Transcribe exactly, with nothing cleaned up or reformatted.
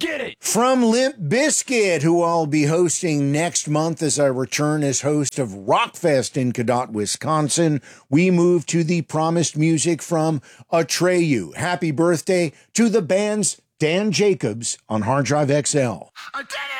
get it. From Limp Bizkit, who I'll be hosting next month as I return as host of Rockfest in Cadott, Wisconsin, we move to the promised music from Atreyu. Happy birthday to the band's Dan Jacobs on Hard Drive X L. I did it!